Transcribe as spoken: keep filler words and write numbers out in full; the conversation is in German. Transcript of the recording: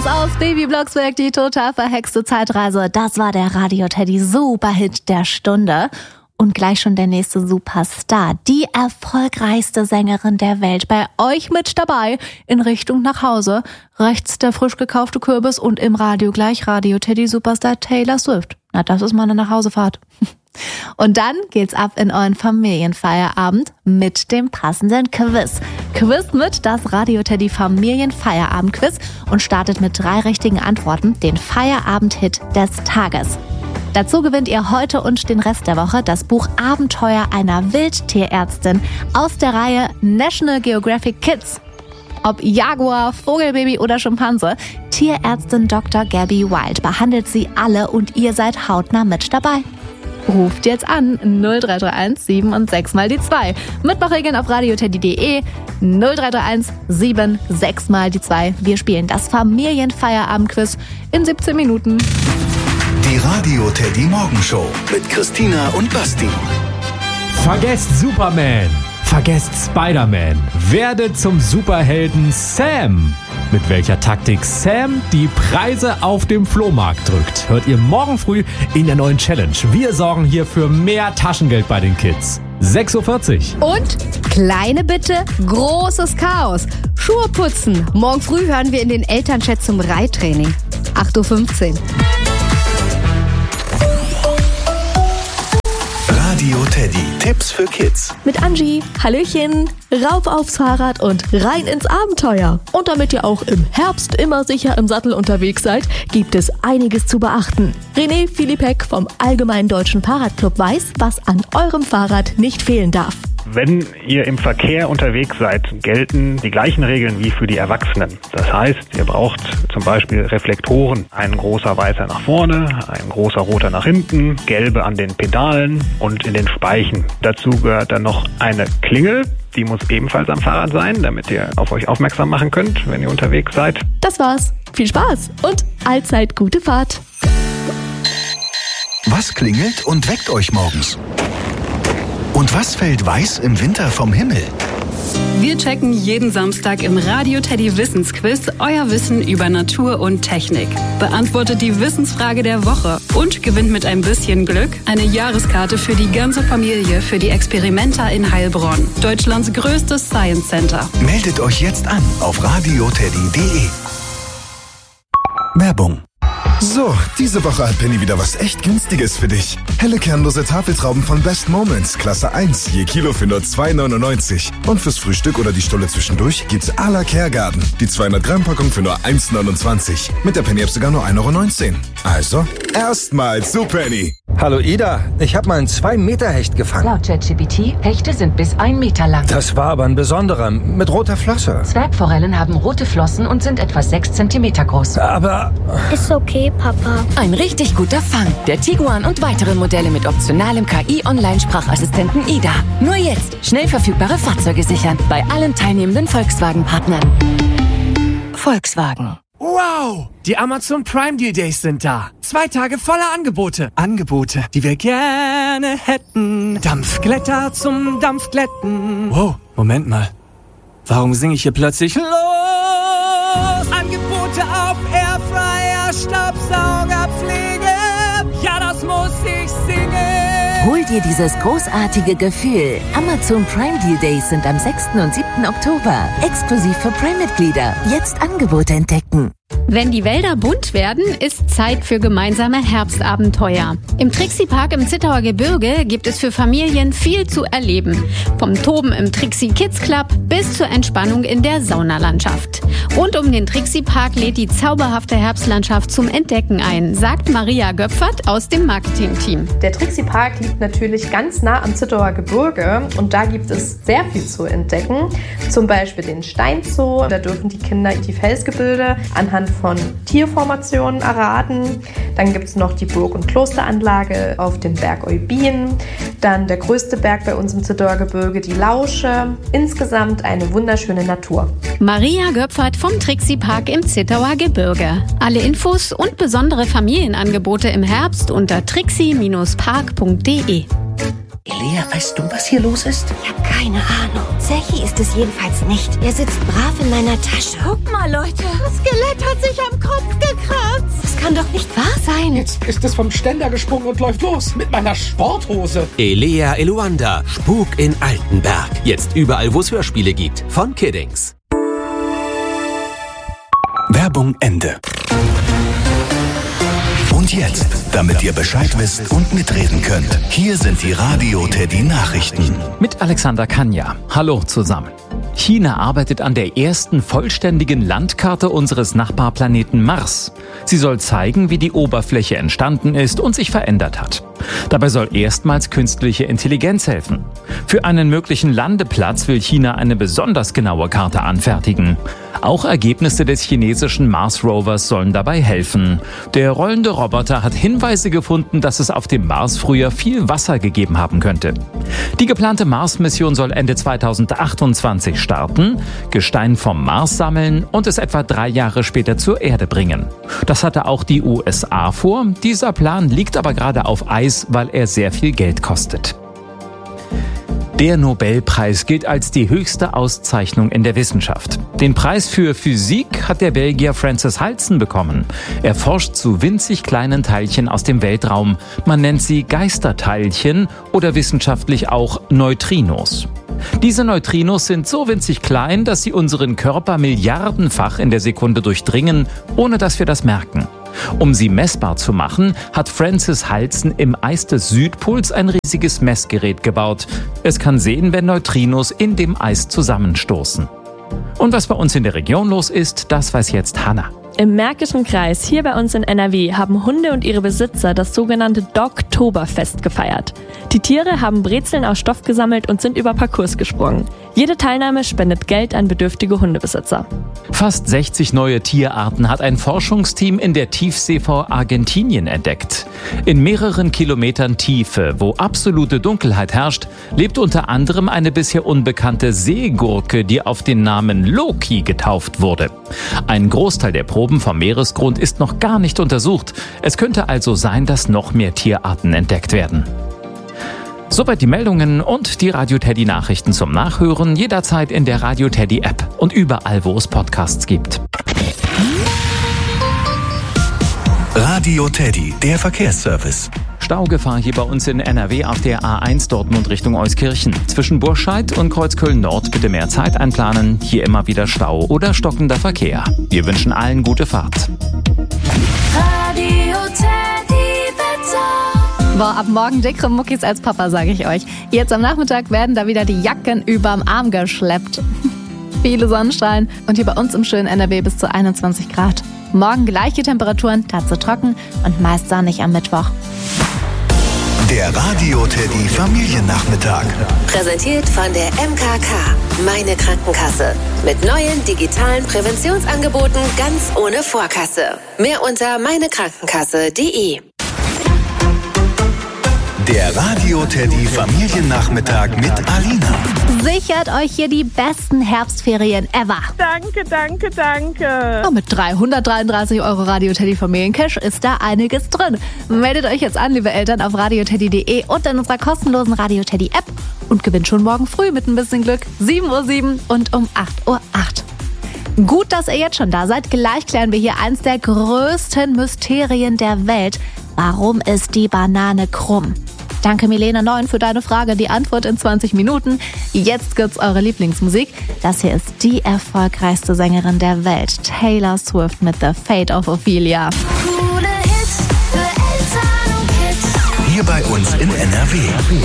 Los aus Baby Blocksberg, die total verhexte Zeitreise. Das war der Radio Teddy Superhit der Stunde. Und gleich schon der nächste Superstar, die erfolgreichste Sängerin der Welt, bei euch mit dabei in Richtung nach Hause. Rechts der frisch gekaufte Kürbis und im Radio gleich Radio Teddy Superstar Taylor Swift. Na, das ist mal eine Nachhausefahrt. Und dann geht's ab in euren Familienfeierabend mit dem passenden Quiz. Quiz mit das Radio Teddy Familienfeierabend-Quiz und startet mit drei richtigen Antworten den Feierabend-Hit des Tages. Dazu gewinnt ihr heute und den Rest der Woche das Buch Abenteuer einer Wildtierärztin aus der Reihe National Geographic Kids. Ob Jaguar, Vogelbaby oder Schimpanse, Tierärztin Doktor Gabby Wild behandelt sie alle und ihr seid hautnah mit dabei. Ruft jetzt an null drei drei eins sieben und sechs mal die zwei. Mitmachregeln auf radioteddy punkt de null drei drei eins sieben sechs mal die zwei. Wir spielen das Familienfeierabend-Quiz in siebzehn Minuten. Die Radio Teddy Morgenshow mit Christina und Basti. Vergesst Superman, vergesst Spider-Man, werdet zum Superhelden Sam. Mit welcher Taktik Sam die Preise auf dem Flohmarkt drückt, hört ihr morgen früh in der neuen Challenge. Wir sorgen hier für mehr Taschengeld bei den Kids. sechs Uhr vierzig. Und kleine Bitte, großes Chaos. Schuhe putzen. Morgen früh hören wir in den Elternchat zum Reittraining. acht Uhr fünfzehn. Radio Teddy. Tipps für Kids. Mit Angie. Hallöchen. Rauf aufs Fahrrad und rein ins Abenteuer. Und damit ihr auch im Herbst immer sicher im Sattel unterwegs seid, gibt es einiges zu beachten. René Philippek vom Allgemeinen Deutschen Fahrradclub weiß, was an eurem Fahrrad nicht fehlen darf. Wenn ihr im Verkehr unterwegs seid, gelten die gleichen Regeln wie für die Erwachsenen. Das heißt, ihr braucht zum Beispiel Reflektoren. Ein großer weißer nach vorne, ein großer roter nach hinten, gelbe an den Pedalen und in den Speichen. Dazu gehört dann noch eine Klingel. Die muss ebenfalls am Fahrrad sein, damit ihr auf euch aufmerksam machen könnt, wenn ihr unterwegs seid. Das war's. Viel Spaß und allzeit gute Fahrt. Was klingelt und weckt euch morgens? Und was fällt weiß im Winter vom Himmel? Wir checken jeden Samstag im Radio Teddy Wissensquiz euer Wissen über Natur und Technik. Beantwortet die Wissensfrage der Woche und gewinnt mit ein bisschen Glück eine Jahreskarte für die ganze Familie für die Experimenta in Heilbronn, Deutschlands größtes Science Center. Meldet euch jetzt an auf radioteddy punkt de. Werbung. So, diese Woche hat Penny wieder was echt Günstiges für dich. Helle kernlose Tafeltrauben von Best Moments, Klasse eins, je Kilo für nur zwei neunundneunzig. Und fürs Frühstück oder die Stulle zwischendurch gibt's à la Kergarten. Die zweihundert Gramm Packung für nur eins neunundzwanzig. Mit der Penny-App sogar nur ein Euro neunzehn. Also, erstmal zu Penny. Hallo Ida, ich habe mal einen zwei Meter Hecht gefangen. Laut ChatGPT, Hechte sind bis ein Meter lang. Das war aber ein besonderer, mit roter Flosse. Zwergforellen haben rote Flossen und sind etwa sechs Zentimeter groß. Aber... Ist okay, Papa. Ein richtig guter Fang. Der Tiguan und weitere Modelle mit optionalem K I-Online-Sprachassistenten Ida. Nur jetzt schnell verfügbare Fahrzeuge sichern. Bei allen teilnehmenden Volkswagen-Partnern. Volkswagen. Wow! Die Amazon Prime Deal Days sind da. Zwei Tage voller Angebote. Angebote, die wir gerne hätten. Dampfglätter zum Dampfglätten. Wow, Moment mal. Warum singe ich hier plötzlich los? Angebote auf Airfryer, Staubsaugerpflege. Ja, das muss ich singen. Hol dir dieses großartige Gefühl. Amazon Prime Deal Days sind am sechsten und siebten Oktober. Exklusiv für Prime-Mitglieder. Jetzt Angebote entdecken. Wenn die Wälder bunt werden, ist Zeit für gemeinsame Herbstabenteuer. Im Trixie Park im Zittauer Gebirge gibt es für Familien viel zu erleben. Vom Toben im Trixie Kids Club bis zur Entspannung in der Saunalandschaft. Rund um den Trixie Park lädt die zauberhafte Herbstlandschaft zum Entdecken ein, sagt Maria Göpfert aus dem Marketingteam. Der Trixie Park liegt natürlich ganz nah am Zittauer Gebirge und da gibt es sehr viel zu entdecken. Zum Beispiel den Steinzoo, da dürfen die Kinder die Felsgebilde anhand von Tierformationen erraten. Dann gibt es noch die Burg- und Klosteranlage auf dem Berg Eubin. Dann der größte Berg bei uns im Zittauer Gebirge, die Lausche. Insgesamt eine wunderschöne Natur. Maria Göpfert vom Trixie Park im Zittauer Gebirge. Alle Infos und besondere Familienangebote im Herbst unter trixie Bindestrich park punkt de. Elia, weißt du, was hier los ist? Ich habe keine Ahnung. Zechi ist es jedenfalls nicht. Er sitzt brav in meiner Tasche. Guck mal, Leute. Das Skelett hat sich am Kopf doch nicht wahr sein. Jetzt ist es vom Ständer gesprungen und läuft los mit meiner Sporthose. Elea Eluanda, Spuk in Altenberg. Jetzt überall, wo es Hörspiele gibt. Von Kiddings. Werbung Ende. Und jetzt, damit ihr Bescheid wisst und mitreden könnt, hier sind die Radio Teddy Nachrichten. Mit Alexander Kanja. Hallo zusammen. China arbeitet an der ersten vollständigen Landkarte unseres Nachbarplaneten Mars. Sie soll zeigen, wie die Oberfläche entstanden ist und sich verändert hat. Dabei soll erstmals künstliche Intelligenz helfen. Für einen möglichen Landeplatz will China eine besonders genaue Karte anfertigen. Auch Ergebnisse des chinesischen Mars-Rovers sollen dabei helfen. Der rollende Roboter hat Hinweise gefunden, dass es auf dem Mars früher viel Wasser gegeben haben könnte. Die geplante Mars-Mission soll Ende zweitausendachtundzwanzig starten, Gestein vom Mars sammeln und es etwa drei Jahre später zur Erde bringen. Das hatte auch die U S A vor. Dieser Plan liegt aber gerade auf Eis, weil er sehr viel Geld kostet. Der Nobelpreis gilt als die höchste Auszeichnung in der Wissenschaft. Den Preis für Physik hat der Belgier Francis Halzen bekommen. Er forscht zu winzig kleinen Teilchen aus dem Weltraum. Man nennt sie Geisterteilchen oder wissenschaftlich auch Neutrinos. Diese Neutrinos sind so winzig klein, dass sie unseren Körper milliardenfach in der Sekunde durchdringen, ohne dass wir das merken. Um sie messbar zu machen, hat Francis Halzen im Eis des Südpols ein riesiges Messgerät gebaut. Es kann sehen, wenn Neutrinos in dem Eis zusammenstoßen. Und was bei uns in der Region los ist, das weiß jetzt Hanna. Im Märkischen Kreis, hier bei uns in N R W, haben Hunde und ihre Besitzer das sogenannte Dogtoberfest gefeiert. Die Tiere haben Brezeln aus Stoff gesammelt und sind über Parcours gesprungen. Jede Teilnahme spendet Geld an bedürftige Hundebesitzer. Fast sechzig neue Tierarten hat ein Forschungsteam in der Tiefsee vor Argentinien entdeckt. In mehreren Kilometern Tiefe, wo absolute Dunkelheit herrscht, lebt unter anderem eine bisher unbekannte Seegurke, die auf den Namen Loki getauft wurde. Ein Großteil der Proben vom Meeresgrund ist noch gar nicht untersucht. Es könnte also sein, dass noch mehr Tierarten entdeckt werden. Soweit die Meldungen und die Radio Teddy Nachrichten zum Nachhören jederzeit in der Radio Teddy App und überall, wo es Podcasts gibt. Radio Teddy, der Verkehrsservice. Staugefahr hier bei uns in N R W auf der A eins Dortmund Richtung Euskirchen. Zwischen Burscheid und Kreuzköln Nord bitte mehr Zeit einplanen. Hier immer wieder Stau oder stockender Verkehr. Wir wünschen allen gute Fahrt. Radio Teddy Wetter. Boah, ab morgen dickere Muckis als Papa, sage ich euch. Jetzt am Nachmittag werden da wieder die Jacken überm Arm geschleppt. Viele Sonnenstrahlen und hier bei uns im schönen N R W bis zu einundzwanzig Grad. Morgen gleiche Temperaturen, dazu trocken und meist sonnig am Mittwoch. Der Radio Teddy Familiennachmittag. Präsentiert von der M K K, meine Krankenkasse. Mit neuen digitalen Präventionsangeboten ganz ohne Vorkasse. Mehr unter meinekrankenkasse punkt de. Der Radio Teddy Familiennachmittag mit Alina. Sichert euch hier die besten Herbstferien ever. Danke, danke, danke. Oh, mit dreihundertdreiunddreißig Euro Radio Teddy Familiencash ist da einiges drin. Meldet euch jetzt an, liebe Eltern, auf radioteddy punkt de und in unserer kostenlosen Radio Teddy App und gewinnt schon morgen früh mit ein bisschen Glück sieben Uhr sieben und um acht Uhr acht. Gut, dass ihr jetzt schon da seid. Gleich klären wir hier eins der größten Mysterien der Welt. Warum ist die Banane krumm? Danke Milena Neun für deine Frage. Die Antwort in zwanzig Minuten. Jetzt gibt's eure Lieblingsmusik. Das hier ist die erfolgreichste Sängerin der Welt, Taylor Swift mit The Fate of Ophelia. Coole Hits für Eltern und Kids. Hier bei uns in N R W.